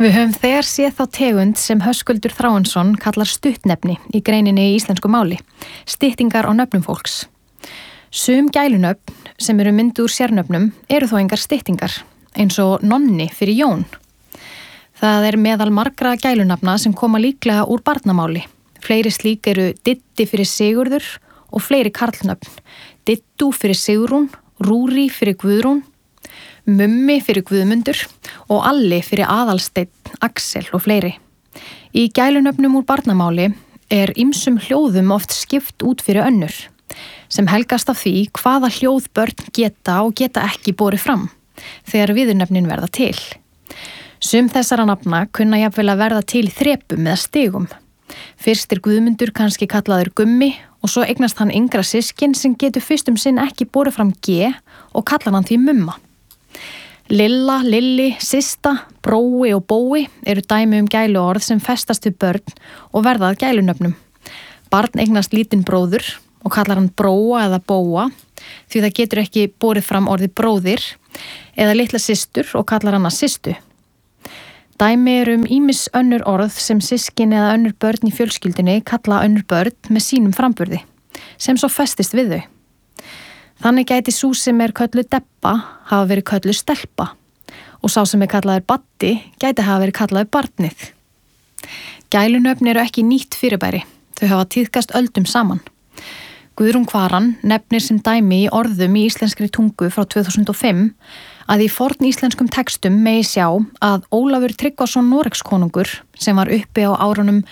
Við höfum þegar séð þá tegund sem Höskuldur Þráinsson kallar stuttnefni í greininni í íslensku máli, styttingar á nöfnum fólks. Sum gælunöfn sem eru mynduð úr sérnöfnum eru þó engar styttingar, eins og Nonni fyrir Jón. Það er meðal margra gælunafna sem koma líklega úr barnamáli. Fleiri slík eru Diddi fyrir Sigurður og fleiri karlnöfn. Diddu fyrir Sigrún, Rúrí fyrir Guðrún, Mummi fyrir Guðmundur og Alli fyrir Aðalsteinn, Axel og fleiri. Í gælunöfnum úr barnamáli er ýmsum hljóðum oft skipt út fyrir önnur, sem helgast af því hvaða hljóð börn geta og geta ekki borið fram þegar viðurnöfnin verða til. Sum þessara nafna kunna jafnvel að verða til í þrepum eða stigum. Fyrst er Guðmundur kannski kallaður Gummi og svo eignast hann yngra systkin sem getur fyrst sinn ekki borið fram G og kallar hann því Mumma. Lilla, Lilli, Systa, Brói og Bói eru dæmi gæluorð sem festast við börn og verða að gælunöfnum. Barn eignast lítinn bróður og kallar hann Bróa eða Bóa því það getur ekki borið fram orðið bróðir, eða litla systur og kallar hana systu. Dæmi ýmis önnur orð sem systkin eða önnur börn í fjölskyldunni kalla önnur börn með sínum framburði, sem svo festist við þau. Þannig gæti sú sem er kölluð Debba hafa verið kölluð Stelpa og sá sem er kallaður Baddi gæti hafa verið kallaður Barnið. Gælunöfn eru ekki nýtt fyrirbæri, þau hafa tíðkast öldum saman. Guðrún Kvaran nefnir sem dæmi í orðum í íslenskri tungu frá 2005 að í forn íslenskum textum megi sjá að Ólafur Tryggvason Noregskonungur sem var uppi á árunum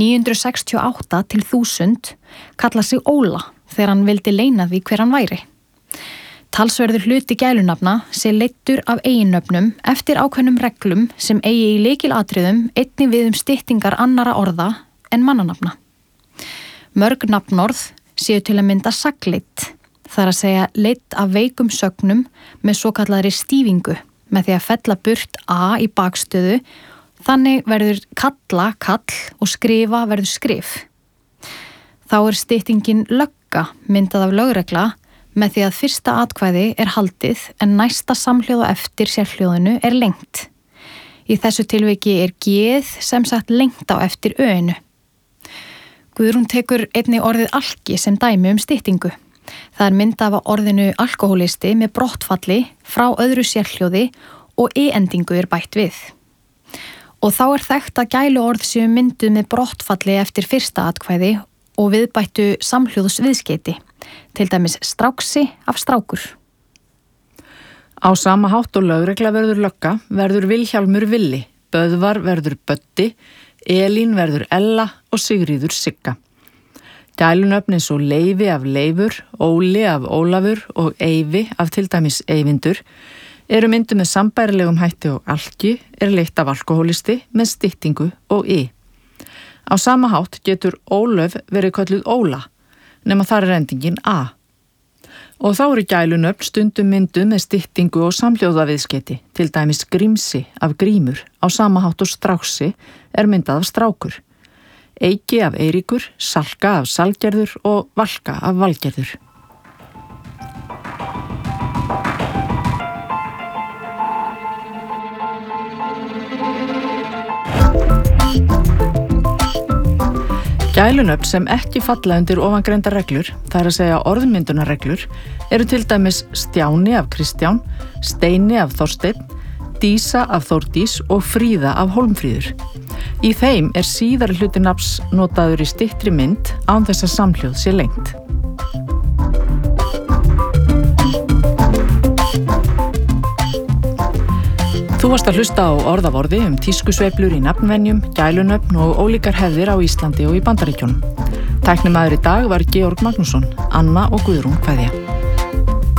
968 til 1000 kalla sig Óla þegar hann vildi leyna því hver hann væri. Talsverður hluti gælunafna sé leiddur af eiginnöfnum eftir ákveðnum reglum sem eigi í lykilatriðum einnig við styttingar annara orða en mannanafna. Mörg nafnorð séu til að mynda sagleidd, þar að segja leidd af veikum sögnum með svokallaðri stífingu með því að fella burt a í bakstöðu, þannig verður kalla kall og skrifa verður skrif. Þá er styttingin lögga myndað af lögregla með því að fyrsta atkvæði er haldið en næsta samhljóð á eftir sérhljóðinu er lengt. Í þessu tilviki er geð sem sagt lengt á eftir öinu. Guðrún tekur einnig orðið alki sem dæmi styttingu. Það er myndað af orðinu alkohólisti með brottfalli frá öðru sérhljóði og e-endingu er bætt við. Og þá er þekkt að gæluorð séu mynduð með brottfalli eftir fyrsta atkvæði og viðbættu samhljóðsviðskeyti, til dæmis stráksi af strákur. Á sama hátt og lögregla verður lögga, verður Vilhjálmur Villi, Böðvar verður Böddi, Elín verður Ella og Sigríður Sigga. Gælunöfn eins og Leifi af Leifur, Óli af Ólafur og Eyvi af til dæmis Eyvindur eru mynduð með sambærilegum hætti og alki er leitt af alkohólisti með styttingu og i. Á sama hátt getur Ólöf verið kölluð Óla, nema þar er endingin a. Og þá eru gælunöfn stundum mynduð með styttingu og samhljóðaviðskeyti, til dæmis Grímsi af Grímur, á sama hátt og Stráksi er myndað af Strákur. Eiki af Eiríkur, Salka af Salgerður og Valka af Valgerður. Gælunöfn sem ekki falla undir ofangreindar reglur, það er að segja orðmyndunarreglur, eru til dæmis Stjáni af Kristján, Steini af Þorsteinn, Dísa af Þórdís og Fríða af Hólmfríður. Í þeim er síðari hluti nafns notaður í styttri mynd án þess að samhljóð sé lengt. Þú varst að hlusta á Orð af orði tískusveiflur í nafnvenjum, gælunöfn og ólíkar hefðir á Íslandi og í Bandaríkjunum. Tæknimaður í dag var Georg Magnússon, Anna og Guðrún kveðja.